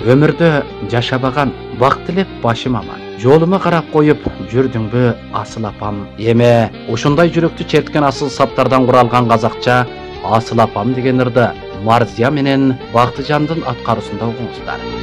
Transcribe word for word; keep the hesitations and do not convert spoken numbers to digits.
Өмүрдө жашабаган бак тилеп башым аман. Жолума карап коюп жүрдүңбү асыл апам? Эме ушундай жүрөктү черткен асыл саптардан куралган казакча асыл апам деген ырды Марзия менен Бактыжандын аткаруусунда угуңуздар.